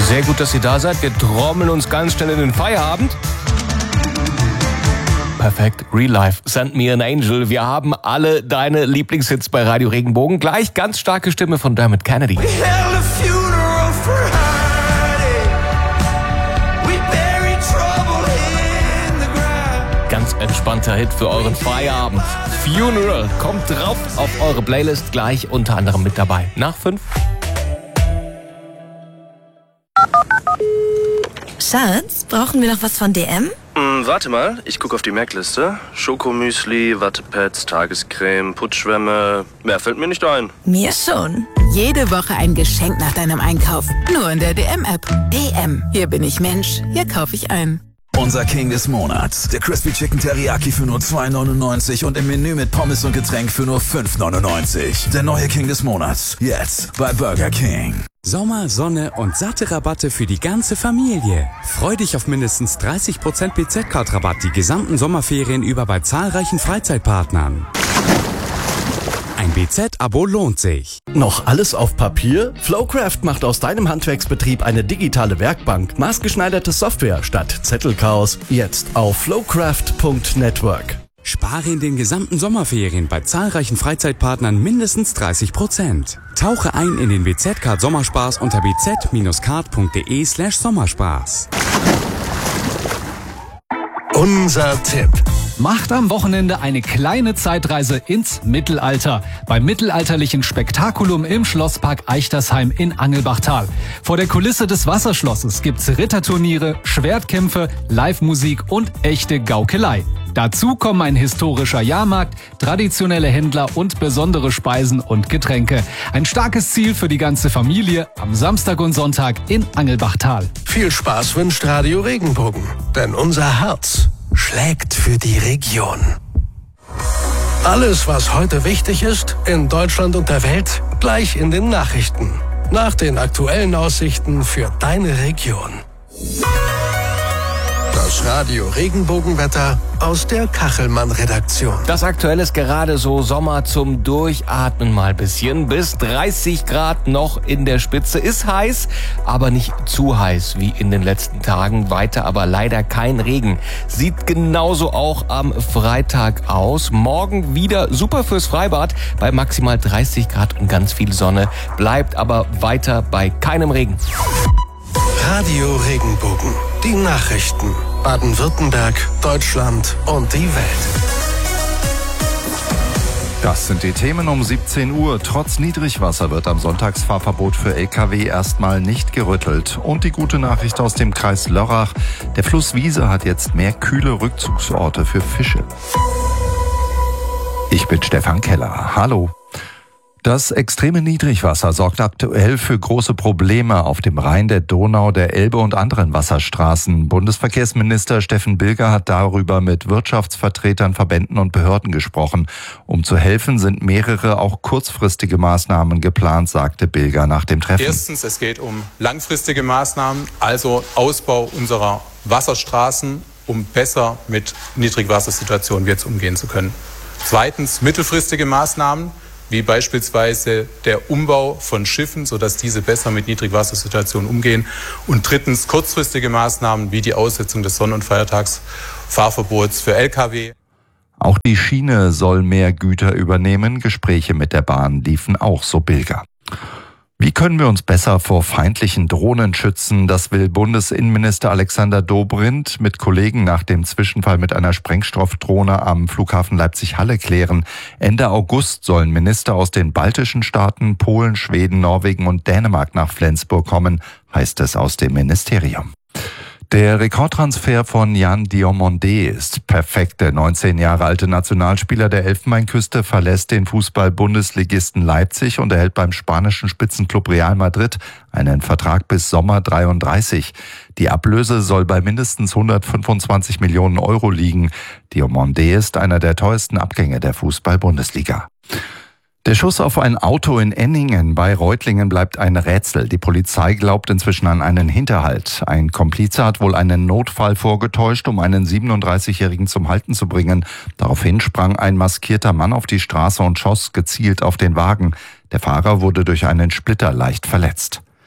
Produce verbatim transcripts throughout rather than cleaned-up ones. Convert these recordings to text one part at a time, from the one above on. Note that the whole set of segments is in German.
Sehr gut, dass ihr da seid. Wir trommeln uns ganz schnell in den Feierabend. Perfekt, Real Life, Send Me an Angel. Wir haben alle deine Lieblingshits bei Radio Regenbogen. Gleich ganz starke Stimme von Dermot Kennedy. Ganz entspannter Hit für euren Feierabend. Funeral kommt drauf auf eure Playlist, gleich unter anderem mit dabei. Nach fünf. Schatz, brauchen wir noch was von D M? Hm, warte mal, ich gucke auf die Merkliste. Schokomüsli, Wattepads, Tagescreme, Putzschwämme. Mehr fällt mir nicht ein. Mir schon. Jede Woche ein Geschenk nach deinem Einkauf. Nur in der D M-App. D M. Hier bin ich Mensch. Hier kaufe ich ein. Unser King des Monats. Der Crispy Chicken Teriyaki für nur zwei neunundneunzig und im Menü mit Pommes und Getränk für nur fünf neunundneunzig. Der neue King des Monats. Jetzt bei Burger King. Sommer, Sonne und satte Rabatte für die ganze Familie. Freu dich auf mindestens dreißig Prozent B Z-Card-Rabatt die gesamten Sommerferien über bei zahlreichen Freizeitpartnern. Ein B Z-Abo lohnt sich. Noch alles auf Papier? Flowcraft macht aus deinem Handwerksbetrieb eine digitale Werkbank. Maßgeschneiderte Software statt Zettelchaos. Jetzt auf flowcraft punkt network. Spare in den gesamten Sommerferien bei zahlreichen Freizeitpartnern mindestens dreißig Prozent. Tauche ein in den B Z-Card Sommerspaß unter b z card punkt de slash Sommerspaß. Unser Tipp. Macht am Wochenende eine kleine Zeitreise ins Mittelalter. Beim mittelalterlichen Spektakulum im Schlosspark Eichtersheim in Angelbachtal. Vor der Kulisse des Wasserschlosses gibt's Ritterturniere, Schwertkämpfe, Live-Musik und echte Gaukelei. Dazu kommen ein historischer Jahrmarkt, traditionelle Händler und besondere Speisen und Getränke. Ein starkes Ziel für die ganze Familie am Samstag und Sonntag in Angelbachtal. Viel Spaß wünscht Radio Regenbogen, denn unser Herz schlägt für die Region. Alles, was heute wichtig ist, in Deutschland und der Welt, gleich in den Nachrichten. Nach den aktuellen Aussichten für deine Region. Das Radio Regenbogenwetter aus der Kachelmann-Redaktion. Das aktuell ist gerade so Sommer zum Durchatmen mal ein bisschen. Bis dreißig Grad noch in der Spitze. Ist heiß, aber nicht zu heiß wie in den letzten Tagen. Weiter aber leider kein Regen. Sieht genauso auch am Freitag aus. Morgen wieder super fürs Freibad bei maximal dreißig Grad und ganz viel Sonne. Bleibt aber weiter bei keinem Regen. Radio Regenbogen. Die Nachrichten. Baden-Württemberg, Deutschland und die Welt. Das sind die Themen um siebzehn Uhr. Trotz Niedrigwasser wird am Sonntagsfahrverbot für L K W erstmal nicht gerüttelt. Und die gute Nachricht aus dem Kreis Lörrach. Der Fluss Wiese hat jetzt mehr kühle Rückzugsorte für Fische. Ich bin Stefan Keller. Hallo. Das extreme Niedrigwasser sorgt aktuell für große Probleme auf dem Rhein, der Donau, der Elbe und anderen Wasserstraßen. Bundesverkehrsminister Steffen Bilger hat darüber mit Wirtschaftsvertretern, Verbänden und Behörden gesprochen. Um zu helfen, sind mehrere auch kurzfristige Maßnahmen geplant, sagte Bilger nach dem Treffen. Erstens, es geht um langfristige Maßnahmen, also Ausbau unserer Wasserstraßen, um besser mit Niedrigwassersituationen jetzt umgehen zu können. Zweitens, mittelfristige Maßnahmen, wie beispielsweise der Umbau von Schiffen, sodass diese besser mit Niedrigwassersituationen umgehen. Und drittens kurzfristige Maßnahmen wie die Aussetzung des Sonn- und Feiertagsfahrverbots für L K W. Auch die Schiene soll mehr Güter übernehmen. Gespräche mit der Bahn liefen auch, so Bilger. Wie können wir uns besser vor feindlichen Drohnen schützen? Das will Bundesinnenminister Alexander Dobrindt mit Kollegen nach dem Zwischenfall mit einer Sprengstoffdrohne am Flughafen Leipzig-Halle klären. Ende August sollen Minister aus den baltischen Staaten, Polen, Schweden, Norwegen und Dänemark nach Flensburg kommen, heißt es aus dem Ministerium. Der Rekordtransfer von Yan Diomandé ist perfekt. Der neunzehn Jahre alte Nationalspieler der Elfenbeinküste verlässt den Fußball-Bundesligisten Leipzig und erhält beim spanischen Spitzenklub Real Madrid einen Vertrag bis Sommer dreiunddreißig. Die Ablöse soll bei mindestens hundertfünfundzwanzig Millionen Euro liegen. Diomandé ist einer der teuersten Abgänge der Fußball-Bundesliga. Der Schuss auf ein Auto in Enningen bei Reutlingen bleibt ein Rätsel. Die Polizei glaubt inzwischen an einen Hinterhalt. Ein Komplize hat wohl einen Notfall vorgetäuscht, um einen siebenunddreißigjährigen zum Halten zu bringen. Daraufhin sprang ein maskierter Mann auf die Straße und schoss gezielt auf den Wagen. Der Fahrer wurde durch einen Splitter leicht verletzt.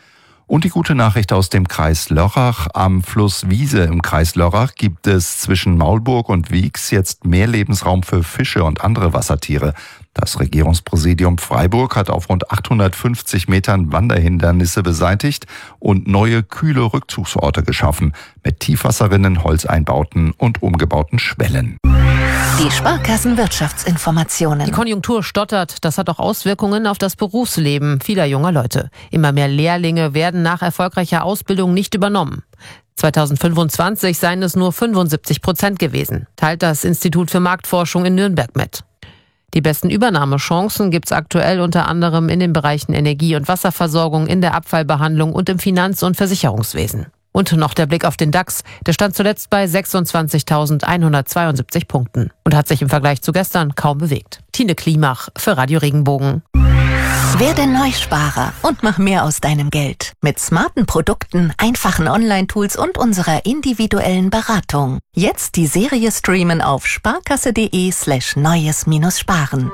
Und die gute Nachricht aus dem Kreis Lörrach. Am Fluss Wiese im Kreis Lörrach gibt es zwischen Maulburg und Wieks jetzt mehr Lebensraum für Fische und andere Wassertiere. Das Regierungspräsidium Freiburg hat auf rund achthundertfünfzig Metern Wanderhindernisse beseitigt und neue kühle Rückzugsorte geschaffen mit Tiefwasserinnen, Holzeinbauten und umgebauten Schwellen. Die Sparkassen-Wirtschaftsinformationen. Die Konjunktur stottert. Das hat auch Auswirkungen auf das Berufsleben vieler junger Leute. Immer mehr Lehrlinge werden nach erfolgreicher Ausbildung nicht übernommen. zweitausendfünfundzwanzig seien es nur fünfundsiebzig Prozent gewesen, teilt das Institut für Marktforschung in Nürnberg mit. Die besten Übernahmechancen gibt's aktuell unter anderem in den Bereichen Energie- und Wasserversorgung, in der Abfallbehandlung und im Finanz- und Versicherungswesen. Und noch der Blick auf den DAX. Der stand zuletzt bei sechsundzwanzigtausendeinhundertzweiundsiebzig Punkten und hat sich im Vergleich zu gestern kaum bewegt. Tine Klimach für Radio Regenbogen. Werde Neusparer und mach mehr aus deinem Geld. Mit smarten Produkten, einfachen Online-Tools und unserer individuellen Beratung. Jetzt die Serie streamen auf sparkasse.de slash neues-sparen.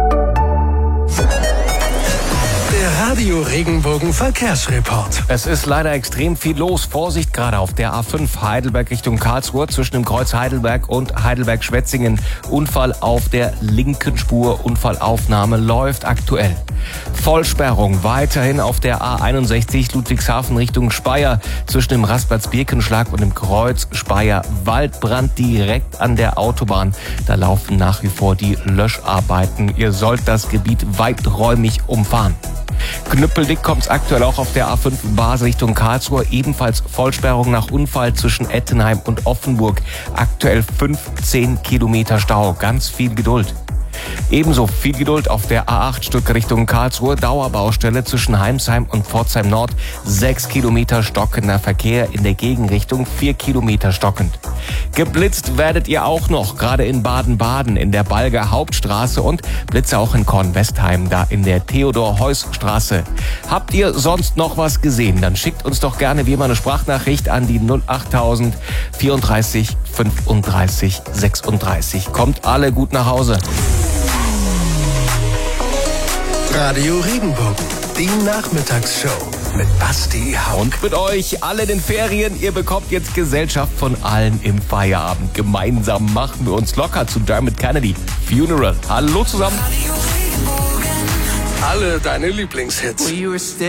Der Radio Regenbogen Verkehrsreport. Es ist leider extrem viel los. Vorsicht gerade auf der A fünf Heidelberg Richtung Karlsruhe zwischen dem Kreuz Heidelberg und Heidelberg-Schwetzingen. Unfall auf der linken Spur. Unfallaufnahme läuft aktuell. Vollsperrung weiterhin auf der A einundsechzig Ludwigshafen Richtung Speyer zwischen dem Rastplatz-Birkenschlag und dem Kreuz Speyer. Waldbrand direkt an der Autobahn. Da laufen nach wie vor die Löscharbeiten. Ihr sollt das Gebiet weiträumig umfahren. Knüppeldick kommt's aktuell auch auf der A fünf Basel Richtung Karlsruhe. Ebenfalls Vollsperrung nach Unfall zwischen Ettenheim und Offenburg. Aktuell fünfzehn Kilometer Stau. Ganz viel Geduld. Ebenso viel Geduld auf der A acht Stück Richtung Karlsruhe. Dauerbaustelle zwischen Heimsheim und Pforzheim Nord. Sechs Kilometer stockender Verkehr in der Gegenrichtung. Vier Kilometer stockend. Geblitzt werdet ihr auch noch, gerade in Baden-Baden in der Balger Hauptstraße und Blitze auch in Kornwestheim, da in der Theodor-Heuss-Straße. Habt ihr sonst noch was gesehen? Dann schickt uns doch gerne wie immer eine Sprachnachricht an die null achttausend vierunddreißig fünfunddreißig sechsunddreißig. Kommt alle gut nach Hause. Radio Regenbogen, die Nachmittagsshow mit Basti Hauck. Und mit euch alle in den Ferien. Ihr bekommt jetzt Gesellschaft von allen im Feierabend. Gemeinsam machen wir uns locker zu Dermot Kennedy. Funeral. Hallo zusammen. Alle deine Lieblingshits.